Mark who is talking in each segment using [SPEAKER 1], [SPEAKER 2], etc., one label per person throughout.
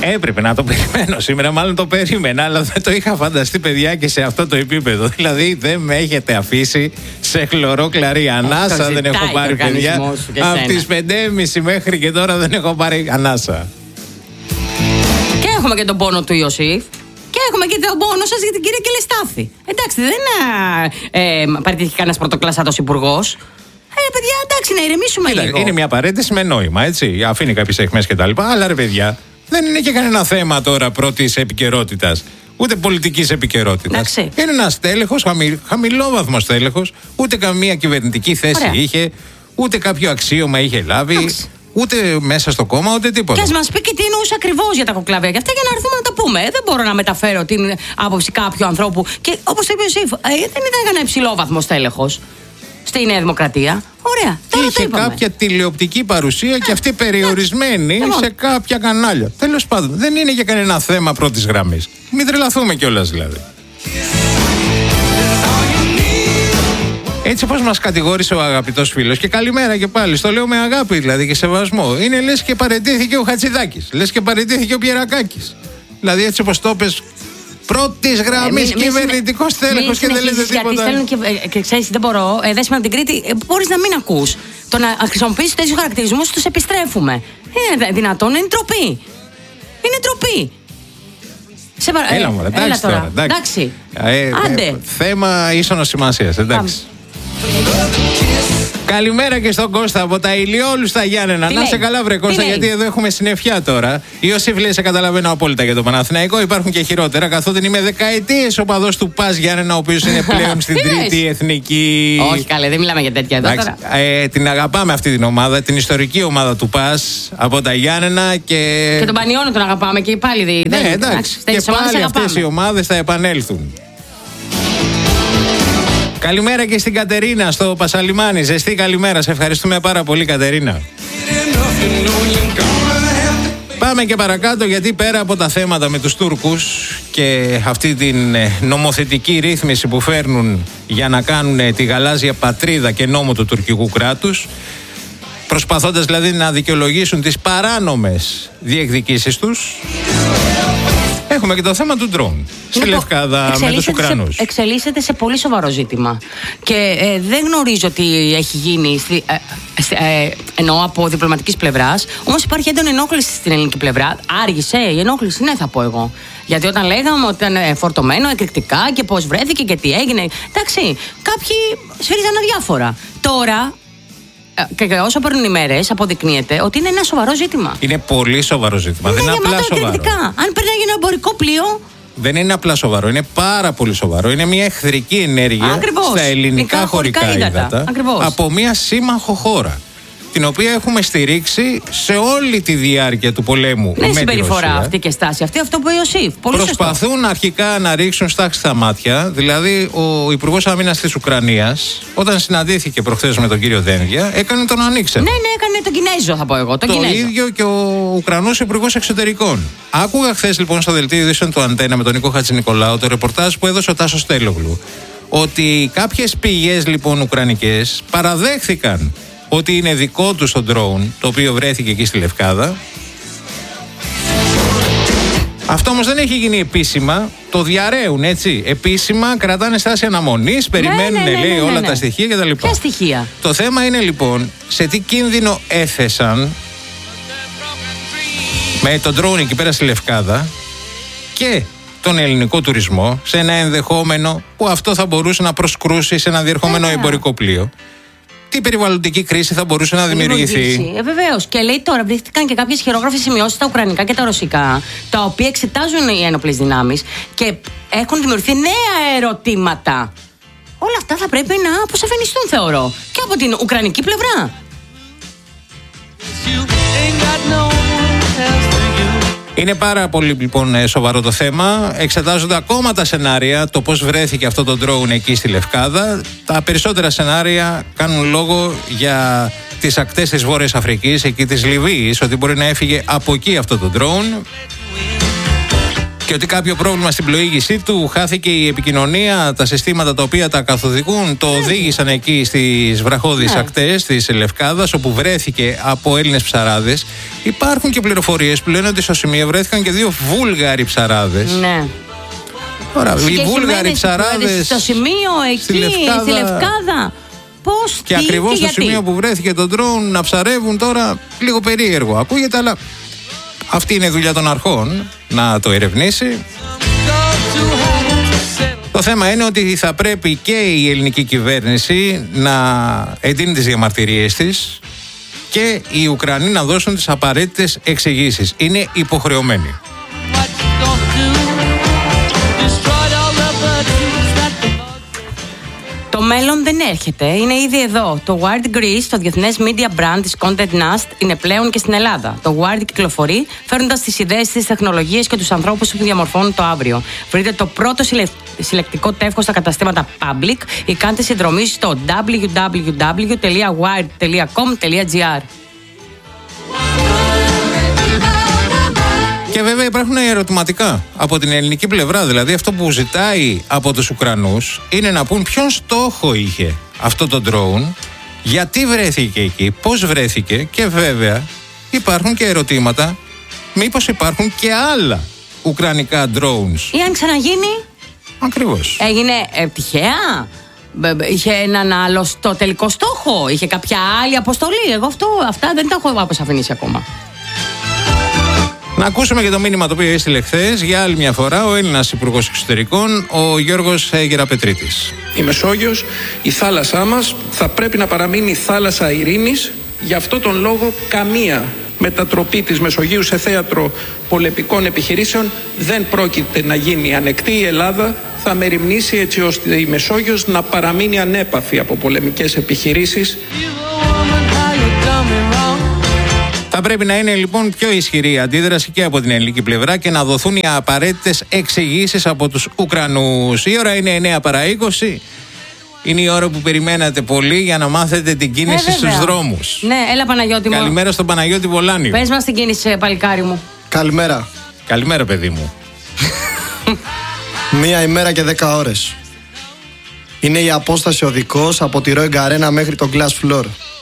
[SPEAKER 1] Έπρεπε να το περιμένω σήμερα, μάλλον το περίμενα, αλλά δεν το είχα φανταστεί, παιδιά, και σε αυτό το επίπεδο. Δηλαδή δεν με έχετε αφήσει σε χλωρό κλαρί. Ανάσα δεν έχω πάρει, παιδιά. Από τις 5.30 μέχρι και τώρα δεν έχω πάρει ανάσα.
[SPEAKER 2] Και έχουμε και τον πόνο του Ιωσήφ. Και έχουμε και τον πόνο σας για την κυρία Κελεστάθη. Εντάξει, δεν παραιτήθηκε κανένας πρωτοκλασσάτος υπουργός. Παιδιά, εντάξει, να ηρεμήσουμε λίγο.
[SPEAKER 1] Είναι μια παρένθεση με νόημα, έτσι. Αφήνει κάποιες αιχμές κτλ. Αλλά ρε παιδιά, δεν είναι και κανένα θέμα τώρα πρώτης επικαιρότητας. Ούτε πολιτικής επικαιρότητας. Είναι ένας τέλεχος, χαμηλόβαθμος τέλεχος. Ούτε καμία κυβερνητική θέση είχε. Ούτε κάποιο αξίωμα είχε λάβει. Ούτε μέσα στο κόμμα, ούτε τίποτα.
[SPEAKER 2] Και ας μας πει και τι εννοούσε ακριβώς για τα κοκλαβία. Και αυτά για να έρθουμε να τα πούμε. Δεν μπορώ να μεταφέρω την άποψη κάποιου ανθρώπου. Και όπως το είπε ο Σιφ, δεν ήταν κανένα υψηλόβαθμος τέλεχος στη Νέα Δημοκρατία. Ωραία. Τώρα
[SPEAKER 1] είχε κάποια τηλεοπτική παρουσία και αυτή περιορισμένη σε κάποια κανάλια. Τέλος πάντων, δεν είναι για κανένα θέμα πρώτης γραμμής. Μην τρελαθούμε κιόλας δηλαδή. Έτσι όπως μας κατηγόρησε ο αγαπητός φίλος, και καλημέρα και πάλι, στο λέω με αγάπη δηλαδή και σεβασμό, είναι λες και παραιτήθηκε ο Χατζηδάκης, λες και παραιτήθηκε ο Πιερακάκης. Δηλαδή έτσι όπως το πες, πρώτης γραμμής κυβερνητικός τέλεχος και δεν λέτε τίποτα.
[SPEAKER 2] Γιατί στέλνουν και ξέρεις, δεν μπορώ, Δέσποινα από την Κρήτη, μπορείς να μην ακούς. Το να χρησιμοποιήσεις τέτοιους χαρακτηρισμούς, τους επιστρέφουμε. Είναι δυνατόν, είναι ντροπή. Είναι ντροπή.
[SPEAKER 1] Έλα μωρέ, εντάξει τώρα.
[SPEAKER 2] Εντάξει. Άντε.
[SPEAKER 1] Θέμα ίσονος σημασίας, εντάξει. Καλημέρα και στον Κώστα από τα Ηλιόλου στα Γιάννενα. Να σε καλά, βρε Κώστα, γιατί εδώ έχουμε συννεφιά τώρα. Ιωσήφ λέει: σε καταλαβαίνω απόλυτα για το Παναθηναϊκό. Υπάρχουν και χειρότερα, καθότι είμαι δεκαετίες οπαδός του ΠΑΣ Γιάννενα, ο οποίος είναι πλέον στην τρίτη εθνική.
[SPEAKER 2] Όχι, καλέ, δεν μιλάμε για τέτοια εδώ τώρα.
[SPEAKER 1] Την αγαπάμε αυτή την ομάδα, την ιστορική ομάδα του ΠΑΣ από τα Γιάννενα και.
[SPEAKER 2] Και τον Πανιώνο τον αγαπάμε και πάλι.
[SPEAKER 1] Ναι, εντάξει. Και πάλι αυτές οι ομάδες θα επανέλθουν. Καλημέρα και στην Κατερίνα στο Πασαλιμάνι. Ζεστή καλημέρα. Σε ευχαριστούμε πάρα πολύ, Κατερίνα. Πάμε και παρακάτω, γιατί πέρα από τα θέματα με τους Τούρκους και αυτή την νομοθετική ρύθμιση που φέρνουν για να κάνουν τη γαλάζια πατρίδα και νόμο του τουρκικού κράτους, προσπαθώντας δηλαδή να δικαιολογήσουν τις παράνομες διεκδικήσεις τους, έχουμε και το θέμα του ντρόουν στη Λευκάδα με τους Ουκρανούς.
[SPEAKER 2] Εξελίσσεται σε πολύ σοβαρό ζήτημα. Και δεν γνωρίζω τι έχει γίνει, εννοώ από διπλωματικής πλευράς. Όμως υπάρχει έντονη ενόχληση στην ελληνική πλευρά. Άργησε η ενόχληση, ναι, θα πω εγώ. Γιατί όταν λέγαμε ότι ήταν φορτωμένο εκρηκτικά και πώς βρέθηκε και τι έγινε. Εντάξει, κάποιοι σφύριζαν αδιάφορα. Τώρα. Και όσο παίρνουν οι μέρες, αποδεικνύεται ότι είναι ένα σοβαρό ζήτημα.
[SPEAKER 1] Είναι πολύ σοβαρό ζήτημα. Δεν είναι απλά σοβαρό.
[SPEAKER 2] Αν παίρνει ένα εμπορικό πλοίο.
[SPEAKER 1] Δεν είναι απλά σοβαρό, είναι πάρα πολύ σοβαρό. Είναι μια εχθρική ενέργεια στα ελληνικά χωρικά ύδατα από μια σύμμαχο χώρα, την οποία έχουμε στηρίξει σε όλη τη διάρκεια του πολέμου.
[SPEAKER 2] Δεν είναι συμπεριφορά αυτή και στάση αυτή, αυτό που είπε ο Ιωσήφ.
[SPEAKER 1] Προσπαθούν αρχικά να ρίξουν στάξη στα μάτια. Δηλαδή, ο Υπουργός Άμυνας της Ουκρανίας, όταν συναντήθηκε προχθές με τον κύριο Δένδια, έκανε τον ανοίξε.
[SPEAKER 2] Ναι, έκανε τον Κινέζο, θα πω εγώ.
[SPEAKER 1] Το ίδιο και ο Ουκρανός Υπουργός Εξωτερικών. Άκουγα χθες λοιπόν στο δελτίο ειδήσεων του Αντένα με τον Νίκο Χατζηνικολάου το ρεπορτάζ που έδωσε ο Τάσος Τέλογλου. Ότι κάποιες πηγές λοιπόν ουκρανικές παραδέχθηκαν ότι είναι δικό τους το ντρόουν, το οποίο βρέθηκε εκεί στη Λευκάδα. Αυτό όμως δεν έχει γίνει επίσημα. Το διαρρέουν, έτσι. Επίσημα κρατάνε στάση αναμονής, περιμένουν, λέει, όλα τα στοιχεία κτλ.
[SPEAKER 2] Ποια στοιχεία?
[SPEAKER 1] Το θέμα είναι λοιπόν σε τι κίνδυνο έθεσαν με τον ντρόουν εκεί πέρα στη Λευκάδα και τον ελληνικό τουρισμό σε ένα ενδεχόμενο που αυτό θα μπορούσε να προσκρούσει σε ένα διερχόμενο εμπορικό πλοίο. Τι περιβαλλοντική κρίση θα μπορούσε να δημιουργηθεί.
[SPEAKER 2] Βεβαίως. Και λέει τώρα, βρίσκηκαν και κάποιες χειρόγραφες σημειώσεις στα ουκρανικά και τα ρωσικά, τα οποία εξετάζουν οι ένοπλες δυνάμεις και έχουν δημιουργηθεί νέα ερωτήματα. Όλα αυτά θα πρέπει να αποσαφενιστούν, θεωρώ, και από την ουκρανική πλευρά.
[SPEAKER 1] Είναι πάρα πολύ λοιπόν σοβαρό το θέμα. Εξετάζονται ακόμα τα σενάρια, το πώς βρέθηκε αυτό το ντρόουν εκεί στη Λευκάδα. Τα περισσότερα σενάρια κάνουν λόγο για τις ακτές της Βόρειας Αφρικής, εκεί της Λιβύης, ότι μπορεί να έφυγε από εκεί αυτό το ντρόουν. Και ότι κάποιο πρόβλημα στην πλοήγησή του, χάθηκε η επικοινωνία, τα συστήματα τα οποία τα καθοδηγούν, το οδήγησαν εκεί στις βραχώδεις ακτές της Λευκάδας, όπου βρέθηκε από Έλληνες ψαράδες. Υπάρχουν και πληροφορίες που λένε ότι στο σημείο βρέθηκαν και 2 Βούλγαροι ψαράδες.
[SPEAKER 2] Ναι.
[SPEAKER 1] Τώρα, οι Βούλγαροι ψαράδες
[SPEAKER 2] στο σημείο εκεί, στη Λευκάδα. Πώς,
[SPEAKER 1] και ακριβώς στο σημείο που βρέθηκε το ντρόουν να ψαρεύουν, τώρα λίγο περίεργο ακούγεται, αλλά αυτή είναι η δουλειά των αρχών, να το ερευνήσει. Το θέμα είναι ότι θα πρέπει και η ελληνική κυβέρνηση να εντείνει τις διαμαρτυρίες της και οι Ουκρανοί να δώσουν τις απαραίτητες εξηγήσεις. Είναι υποχρεωμένοι.
[SPEAKER 2] Το μέλλον δεν έρχεται, είναι ήδη εδώ. Το Wired Greece, το διεθνές media brand της Condé Nast, είναι πλέον και στην Ελλάδα. Το Wired κυκλοφορεί, φέρνοντας τις ιδέες, τις τεχνολογίες και τους ανθρώπους που διαμορφώνουν το αύριο. Βρείτε το πρώτο συλλεκτικό τεύχος στα καταστήματα Public ή κάντε συνδρομή στο www.wired.com.gr.
[SPEAKER 1] Και βέβαια υπάρχουν ερωτηματικά από την ελληνική πλευρά. Δηλαδή, αυτό που ζητάει από τους Ουκρανούς είναι να πούν ποιον στόχο είχε αυτό το drone, γιατί βρέθηκε εκεί, πώς βρέθηκε, και βέβαια υπάρχουν και ερωτήματα μήπως υπάρχουν και άλλα ουκρανικά drones.
[SPEAKER 2] Ή αν ξαναγίνει.
[SPEAKER 1] Ακριβώς.
[SPEAKER 2] Έγινε τυχαία. Είχε έναν άλλο στο τελικό στόχο. Είχε κάποια άλλη αποστολή. Εγώ αυτά δεν τα έχω αποσαφηνίσει ακόμα.
[SPEAKER 1] Να ακούσουμε και το μήνυμα το οποίο έστειλε χθες για άλλη μια φορά ο Έλληνας Υπουργός Εξωτερικών, ο Γιώργος Γεραπετρίτης.
[SPEAKER 3] Η Μεσόγειος, η θάλασσά μας, θα πρέπει να παραμείνει θάλασσα ειρήνης. Γι' αυτό τον λόγο καμία μετατροπή της Μεσογείου σε θέατρο πολεμικών επιχειρήσεων δεν πρόκειται να γίνει. Ανεκτή η Ελλάδα θα μεριμνήσει έτσι ώστε η Μεσόγειος να παραμείνει ανέπαφη από πολεμικές επιχειρήσεις.
[SPEAKER 1] Θα πρέπει να είναι λοιπόν πιο ισχυρή η αντίδραση και από την ελληνική πλευρά και να δοθούν οι απαραίτητες εξηγήσεις από τους Ουκρανούς. Η ώρα είναι 9 παρά 20. Είναι η ώρα που περιμένατε πολύ για να μάθετε την κίνηση στους δρόμους.
[SPEAKER 2] Ναι, έλα Παναγιώτη μου.
[SPEAKER 1] Καλημέρα στον Παναγιώτη Βολάνιο.
[SPEAKER 2] Πες μας την κίνηση, παλικάρι μου.
[SPEAKER 4] Καλημέρα.
[SPEAKER 1] Καλημέρα, παιδί μου.
[SPEAKER 4] 1 ημέρα και 10 ώρες. Είναι η απόσταση οδικός από τη Rowing Arena μέχρι το Glass Floor.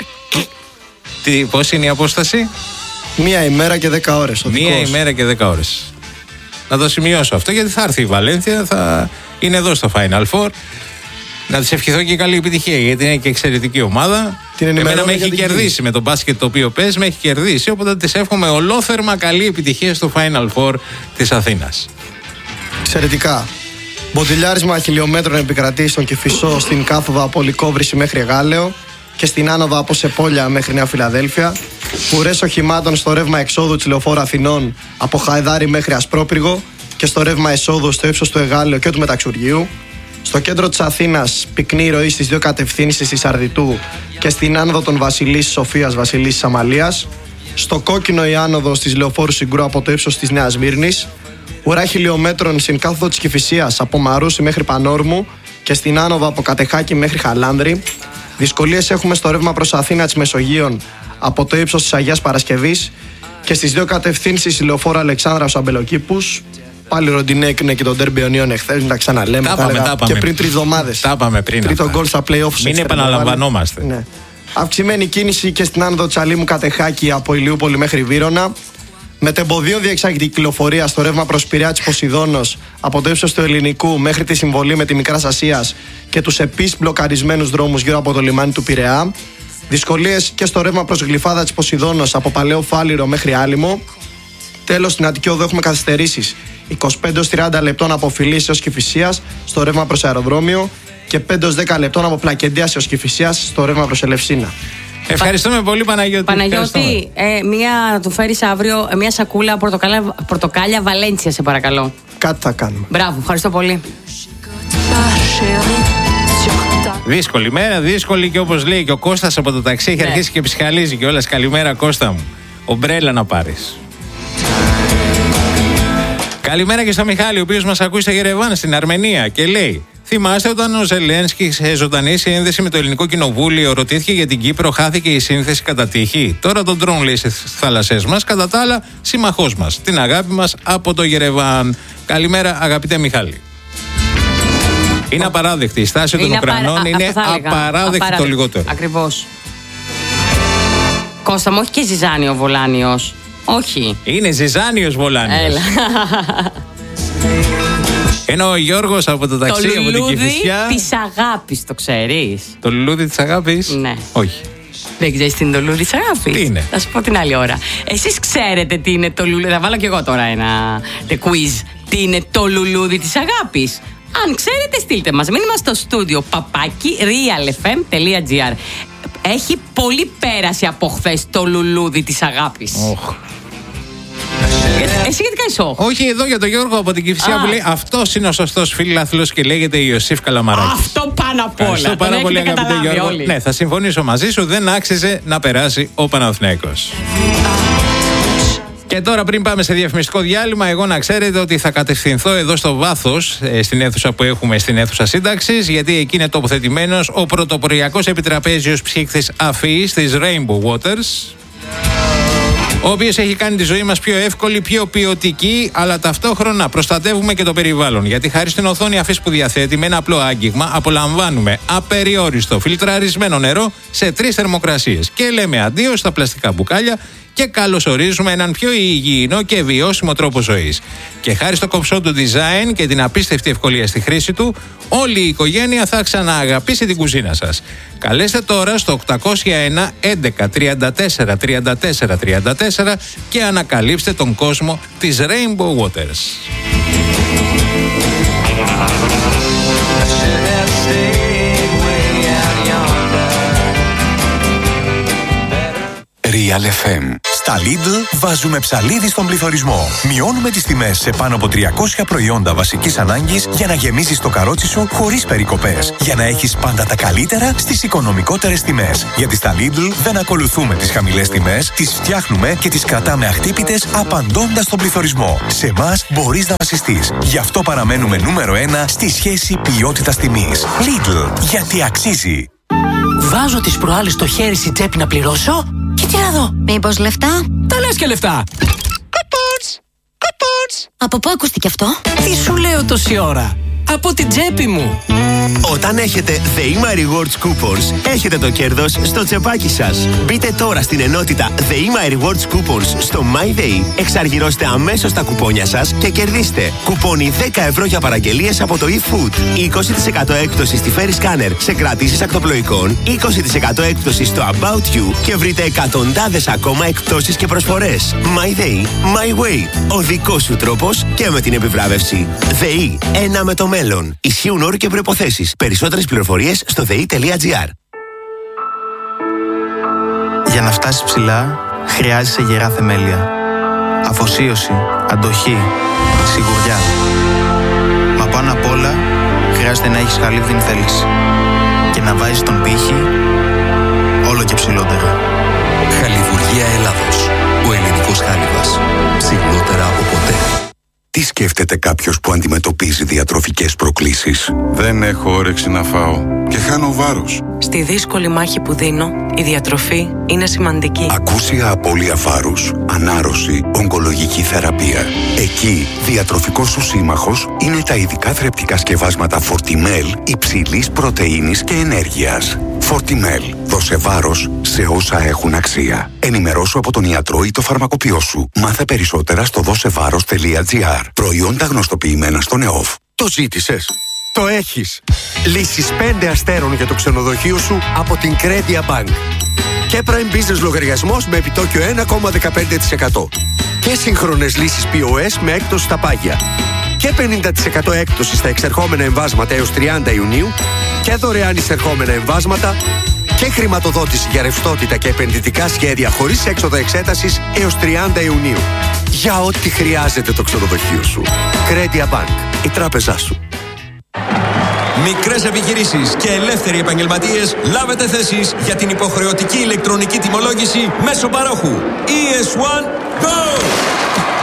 [SPEAKER 1] Πώς είναι η απόσταση?
[SPEAKER 4] 1 ημέρα και 10 ώρες.
[SPEAKER 1] 1 ημέρα και 10 ώρες. Να το σημειώσω αυτό, γιατί θα έρθει η Βαλένθια, θα είναι εδώ στο Final Four. Να της ευχηθώ και καλή επιτυχία, γιατί είναι και εξαιρετική ομάδα. Εμένα με έχει κερδίσει με το μπάσκετ το οποίο παίζει, με έχει κερδίσει. Οπότε της εύχομαι ολόθερμα καλή επιτυχία στο Final Four της Αθήνας.
[SPEAKER 4] Εξαιρετικά. Μποτιλιάρισμα χιλιόμετρων επικρατεί στον Κηφισό στην κάθοδο από Λυκόβρηση μέχρι Γάλεο και στην άνοδο από Σεπόλια μέχρι Νέα Φιλαδέλφια. Ουρές οχημάτων στο ρεύμα εξόδου της Λεωφόρου Αθηνών από Χαϊδάρι μέχρι Ασπρόπυργο και στο ρεύμα εσόδου στο ύψος του Εγάλεου και του Μεταξουργείου. Στο κέντρο της Αθήνας πυκνή ροή στις 2 κατευθύνσεις της Αρδιτού και στην άνοδο των Βασιλής Σοφίας Βασιλής Αμαλίας. Στο κόκκινο η άνοδος της Λεωφόρου Συγκρού από το ύψος της Νέας Μύρνης. Ουρά χιλιόμετρων στην κάθοδο της Κηφισίας από Μαρούσι μέχρι Πανόρμου και στην άνοδο από Κατεχάκη μέχρι Χαλάνδρη. Δυσκολίες έχουμε στο ρεύμα προς Αθήνα της Μεσογείων από το ύψος της Αγίας Παρασκευής και στις 2 κατευθύνσεις η Λεωφόρο Αλεξάνδρας Αμπελοκήπους. Πάλι ροντινέ και τον Ντέρμπι Ιωνίων εχθές, να τα ξαναλέμε.
[SPEAKER 1] Τα πάμε.
[SPEAKER 4] Και πριν 3 εβδομάδες.
[SPEAKER 1] Τα πάμε πριν.
[SPEAKER 4] Τρίτο γκολ στα play-offs.
[SPEAKER 1] Μην επαναλαμβανόμαστε.
[SPEAKER 4] Ναι. Αυξημένη κίνηση και στην άνοδο Τσαλίμου Κατεχάκη από Ηλιούπολη μέχρι Βύρωνα. Μετεμποδίων διεξάγεται η κυκλοφορία στο ρεύμα προς Πειραιά της Ποσειδώνος από το ύψος του Ελληνικού μέχρι τη συμβολή με τη Μικράς Ασίας και τους επίσης μπλοκαρισμένους δρόμους γύρω από το λιμάνι του Πειραιά. Δυσκολίες και στο ρεύμα προς Γλυφάδα της Ποσειδώνος από Παλαιό Φάληρο μέχρι Άλυμο. Τέλος, στην Αττική Οδό έχουμε καθυστερήσεις 25-30 λεπτών από Φιλής έως Κηφισίας στο ρεύμα προς Αεροδρόμιο και 5-10 λεπτών από Πλακεντίας έως Κηφισίας στο ρεύμα προς Ελευσίνα.
[SPEAKER 1] Ευχαριστούμε πολύ, Παναγιώτη.
[SPEAKER 2] Παναγιώτη, να του φέρεις αύριο μια σακούλα πορτοκάλια Βαλέντσια, σε παρακαλώ.
[SPEAKER 4] Κάτι θα κάνουμε.
[SPEAKER 2] Μπράβο, ευχαριστώ πολύ.
[SPEAKER 1] Δύσκολη μέρα, δύσκολη, και όπως λέει και ο Κώστας από το ταξί, έχει αρχίσει και ψυχαλίζει κιόλας. Καλημέρα, Κώστα μου. Ομπρέλα να πάρεις. Καλημέρα και στο Μιχάλη, ο οποίος μας ακούει στο Γερεβάν στην Αρμενία και λέει: Θυμάστε όταν ο Ζελένσκι σε ζωντανή σύνδεση με το Ελληνικό Κοινοβούλιο ρωτήθηκε για την Κύπρο, χάθηκε η σύνθεση κατά τύχη. Τώρα τον τρώνε, λέει, στις θάλασσές μας. Κατά τα άλλα, σύμμαχός μας. Την αγάπη μας από το Γερεβάν. Καλημέρα, αγαπητέ Μιχάλη. Είναι απαράδεκτη. Η στάση των Ουκρανών είναι απαράδεκτη το λιγότερο.
[SPEAKER 2] Ακριβώς. Κώστα μου, όχι και Ζιζάνιο Βολάνιος. Όχι.
[SPEAKER 1] Είναι Ζιζάνιος Βολάνιος.
[SPEAKER 2] Έλα.
[SPEAKER 1] Ενώ ο Γιώργος από το ταξί, από την Κηφισιά.
[SPEAKER 2] Το λουλούδι της αγάπης, το ξέρεις?
[SPEAKER 1] Το λουλούδι της αγάπης?
[SPEAKER 2] Ναι.
[SPEAKER 1] Όχι.
[SPEAKER 2] Δεν ξέρεις τι είναι το λουλούδι της αγάπης?
[SPEAKER 1] Τι είναι?
[SPEAKER 2] Θα σου πω την άλλη ώρα. Εσείς ξέρετε τι είναι το λουλούδι? Θα βάλω κι εγώ τώρα ένα quiz. Τι είναι το λουλούδι της αγάπης? Αν ξέρετε, στείλτε μας μήνυμα στο στούντιο realfm.gr. Έχει πολύ πέραση από χθες το λουλούδι της αγάπης. Εσύ γιατί κάνεις όχι?
[SPEAKER 1] Όχι, εδώ για τον Γιώργο από την Κηφισιά που λέει αυτός είναι ο σωστός φίλαθλος και λέγεται Ιωσήφ Καλαμαράκη.
[SPEAKER 2] Αυτό πάνω απ' όλα.
[SPEAKER 1] Ευχαριστώ πάρα πολύ, αγαπητέ Γιώργο. Ναι, θα συμφωνήσω μαζί σου, δεν άξιζε να περάσει ο Παναθηναϊκός. Και τώρα, πριν πάμε σε διαφημιστικό διάλειμμα, εγώ να ξέρετε ότι θα κατευθυνθώ εδώ στο βάθος, στην αίθουσα που έχουμε, στην αίθουσα σύνταξης, γιατί εκεί είναι τοποθετημένος ο πρωτοποριακός επιτραπέζιος ψύχτης αφής της Rainbow Waters, ο οποίος έχει κάνει τη ζωή μας πιο εύκολη, πιο ποιοτική, αλλά ταυτόχρονα προστατεύουμε και το περιβάλλον. Γιατί χάρη στην οθόνη αφής που διαθέτει, με ένα απλό άγγιγμα, απολαμβάνουμε απεριόριστο φιλτραρισμένο νερό σε 3 θερμοκρασίες. Και λέμε αντίο στα πλαστικά μπουκάλια και καλωσορίζουμε έναν πιο υγιεινό και βιώσιμο τρόπο ζωής. Και χάρη στο κομψό του design και την απίστευτη ευκολία στη χρήση του, όλη η οικογένεια θα ξανααγαπήσει την κουζίνα σας. Καλέστε τώρα στο 801 11 34 34 34 και ανακαλύψτε τον κόσμο της Rainbow Waters.
[SPEAKER 5] Real FM. Στα Lidl βάζουμε ψαλίδι στον πληθωρισμό. Μειώνουμε τις τιμές σε πάνω από 300 προϊόντα βασικής ανάγκης για να γεμίζεις το καρότσι σου χωρίς περικοπές. Για να έχεις πάντα τα καλύτερα στις οικονομικότερες τιμές. Γιατί στα Lidl δεν ακολουθούμε τις χαμηλές τιμές, τις φτιάχνουμε και τις κρατάμε αχτύπητες απαντώντας στον πληθωρισμό. Σε εμάς μπορείς να βασιστείς. Γι' αυτό παραμένουμε νούμερο 1 στη σχέση ποιότητας-τιμής. Lidl, γιατί αξίζει.
[SPEAKER 6] Βάζω τις προάλλες το χέρι στη τσέπη να πληρώσω και τι να δω?
[SPEAKER 7] Μήπως λεφτά?
[SPEAKER 6] Τα λες και λεφτά.
[SPEAKER 7] Κοπότς. Από πού ακούστηκε αυτό?
[SPEAKER 6] Τι σου λέω τόση ώρα? Από την τσέπη μου.
[SPEAKER 8] Όταν έχετε The Rewards Coupons, έχετε το κέρδος στο τσεπάκι σας. Μπείτε τώρα στην ενότητα The Rewards Coupons στο MyDay, εξαργυρώστε αμέσως τα κουπόνια σας και κερδίστε κουπόνι 10 ευρώ για παραγγελίες από το eFood, 20% έκπτωση στη Ferry Scanner σε κρατήσεις ακτοπλοϊκών, 20% έκπτωση στο About You και βρείτε εκατοντάδες ακόμα εκπτώσεις και προσφορές. MyDay, My Way. Ο δικός σου τρόπος και με την επιβράβευση. ΔΕΗ, ένα με το μέλλον. Ισχύουν όροι και προϋποθέσεις. Περισσότερες πληροφορίες στο dei.gr.
[SPEAKER 9] Για να φτάσεις ψηλά, χρειάζεσαι γερά θεμέλια. Αφοσίωση, αντοχή, σιγουριά. Μα πάνω απ' όλα, χρειάζεται να έχεις χαλίβδινη θέληση. Και να βάζεις τον πύχη όλο και ψηλότερα.
[SPEAKER 5] Χαλιβουργία Ελλάδος. Ο ελληνικός χάλιβας. Ψηλότερα από ποτέ. Τι σκέφτεται κάποιος που αντιμετωπίζει διατροφικές προκλήσεις?
[SPEAKER 10] Δεν έχω όρεξη να φάω και χάνω βάρος.
[SPEAKER 11] Στη δύσκολη μάχη που δίνω, η διατροφή είναι σημαντική.
[SPEAKER 5] Ακούσια απώλεια βάρους, ανάρρωση, ογκολογική θεραπεία. Εκεί, διατροφικός σου σύμμαχος είναι τα ειδικά θρεπτικά σκευάσματα Fortimel υψηλής πρωτεΐνης και ενέργειας. Fortimel. Δώσε βάρος σε όσα έχουν αξία. Ενημερώσου από τον ιατρό ή το φαρμακοποιό σου. Μάθε περισσότερα στο δώσεβάρος.gr. Προϊόντα γνωστοποιημένα στον ΕΟΦ.
[SPEAKER 8] Το ζήτησες. Το έχεις. Λύσεις 5 αστέρων για το ξενοδοχείο σου από την Credia Bank. Και Prime Business λογαριασμός με επιτόκιο 1,15%. Και σύγχρονες λύσεις POS με έκπτωση στα πάγια. Και 50% έκπτωση στα εξερχόμενα εμβάσματα έως 30 Ιουνίου. Και δωρεάν εισερχόμενα εμβάσματα. Και χρηματοδότηση για ρευστότητα και επενδυτικά σχέδια χωρίς έξοδα εξέτασης έως 30 Ιουνίου. Για ό,τι χρειάζεται το ξενοδοχείο σου. Credia Bank. Η τράπεζά σου.
[SPEAKER 12] Μικρές επιχειρήσεις και ελεύθεροι επαγγελματίες, λάβετε θέσεις για την υποχρεωτική ηλεκτρονική τιμολόγηση μέσω παρόχου. ES1 Go!
[SPEAKER 5] Το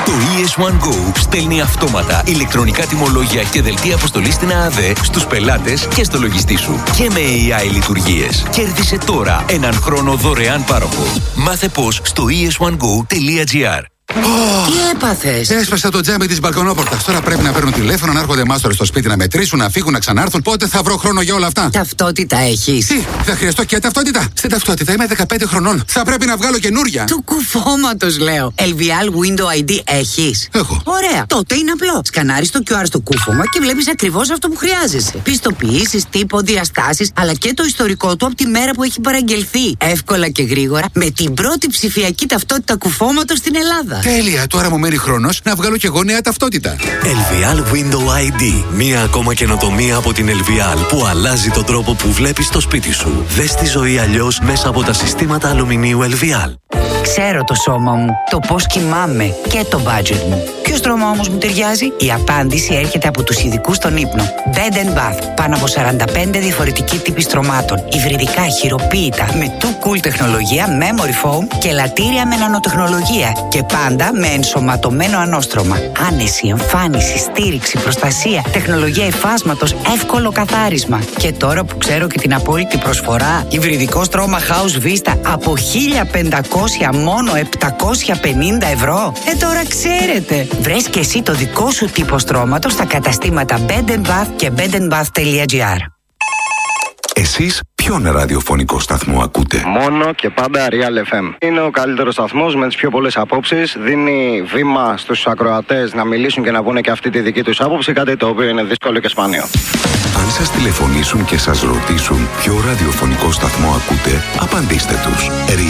[SPEAKER 13] ES1 Go στέλνει αυτόματα ηλεκτρονικά τιμολόγια και δελτία αποστολής στην ΑΑΔ στους πελάτες και στο λογιστή σου. Και με AI λειτουργίες. Κέρδισε τώρα έναν χρόνο δωρεάν πάροχο. Μάθε πώς στο es1go.gr.
[SPEAKER 14] Τι έπαθες?
[SPEAKER 15] Έσπασα το τζάμι της μπαλκονόπορτας. Τώρα πρέπει να παίρνουν τηλέφωνο, να έρχονται μάστορες στο σπίτι να μετρήσουν, να φύγουν, να ξανάρθουν. Πότε θα βρω χρόνο για όλα αυτά?
[SPEAKER 14] Ταυτότητα έχεις?
[SPEAKER 15] Τι, θα χρειαστώ και ταυτότητα? Στην ταυτότητα είμαι 15 χρονών. Θα πρέπει να βγάλω καινούρια.
[SPEAKER 14] Του κουφώματος λέω. LVL Window ID έχεις?
[SPEAKER 15] Έχω.
[SPEAKER 14] Ωραία. Τότε είναι απλό. Σκανάρεις το QR στο κούφωμα και βλέπεις ακριβώς αυτό που χρειάζεσαι. Πιστοποιήσεις, τύπο, διαστάσεις, αλλά και το ιστορικό του από τη μέρα που έχει παραγγελθεί. Εύκολα και γρήγορα με την πρώτη ψηφιακή ταυτότητα κουφώματος στην Ελλάδα.
[SPEAKER 15] Τέλεια, τώρα μου μένει χρόνος να βγάλω και εγώ νέα ταυτότητα.
[SPEAKER 16] LVL Window ID. Μία ακόμα καινοτομία από την LVL που αλλάζει τον τρόπο που βλέπεις το σπίτι σου. Δες τη ζωή αλλιώς μέσα από τα συστήματα αλουμινίου LVL.
[SPEAKER 14] Ξέρω το σώμα μου, το πώς κοιμάμαι και το budget μου. Ποιο στρώμα όμως μου ταιριάζει? Η απάντηση έρχεται από τους ειδικούς στον ύπνο. Bed & Bath. Πάνω από 45 διαφορετικοί τύποι στρωμάτων. Υβριδικά, χειροποίητα, με too cool τεχνολογία, memory foam και λατήρια με νανοτεχνολογία. Και πάντα με ενσωματωμένο ανώστρωμα. Άνεση, εμφάνιση, στήριξη, προστασία, τεχνολογία υφάσματος, εύκολο καθάρισμα. Και τώρα που ξέρω και την απόλυτη προσφορά, υβριδικό στρώμα House Vista από 1.500 μόνο 750 ευρώ. Τώρα ξέρετε. Βρες και εσύ το δικό σου τύπο στρώματος στα καταστήματα Bed & Bath και bedandbath.gr.
[SPEAKER 5] Εσείς ποιον ραδιοφωνικό σταθμό ακούτε?
[SPEAKER 4] Μόνο και πάντα Real FM. Είναι ο καλύτερος σταθμός με τις πιο πολλές απόψεις. Δίνει βήμα στους ακροατές να μιλήσουν και να πούνε και αυτή τη δική τους άποψη, κάτι το οποίο είναι δύσκολο και σπάνιο.
[SPEAKER 5] Αν σας τηλεφωνήσουν και σας ρωτήσουν ποιο ραδιοφωνικό σταθμό ακούτε, απαντήστε τους.